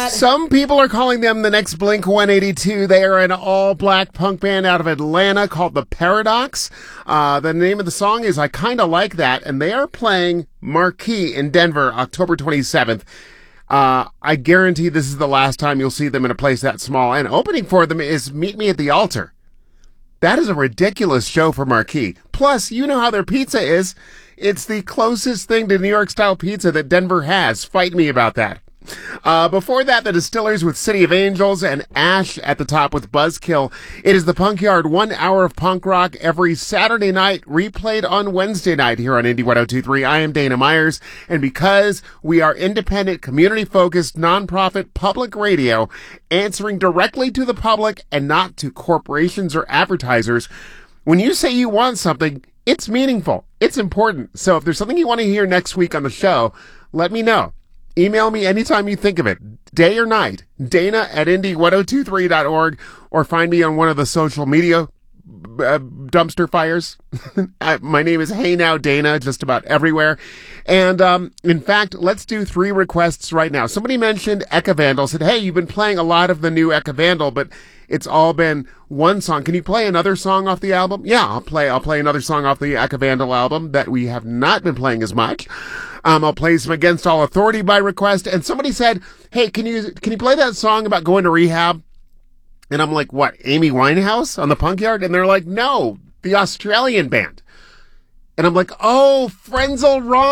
that. Some people are calling them the next Blink-182. They are an all-black punk band out of Atlanta called The Paradox. The name of the song is I Kinda Like That, and they are playing Marquee in Denver, October 27th. I guarantee this is the last time you'll see them in a place that small, and opening for them is Meet Me at the Altar. That is a ridiculous show for Marquee. Plus, you know how their pizza is. It's the closest thing to New York-style pizza that Denver has. Fight me about that. Before that, the Distillers with City of Angels and Ash at the top with Buzzkill. It is the Punk Yard, 1 hour of punk rock every Saturday night, replayed on Wednesday night here on Indie 102.3. I am Dana Myers, and because we are independent, community-focused, nonprofit public radio, answering directly to the public and not to corporations or advertisers, when you say you want something, it's meaningful. It's important. So if there's something you want to hear next week on the show, let me know. Email me anytime you think of it, day or night, dana@indie1023.org, or find me on one of the social media dumpster fires. My name is Hey Now Dana, just about everywhere. And in fact, let's do 3 requests right now. Somebody mentioned Ecca Vandal, said, hey, you've been playing a lot of the new Ecca Vandal, but it's all been one song. Can you play another song off the album? Yeah, I'll play another song off the Ecca Vandal album that we have not been playing as much. I'll play some Against All Authority by request. And somebody said, hey, can you play that song about going to rehab? And I'm like, what, Amy Winehouse on the Punk Yard? And they're like, no, the Australian band. And I'm like, oh, Frenzal Ron.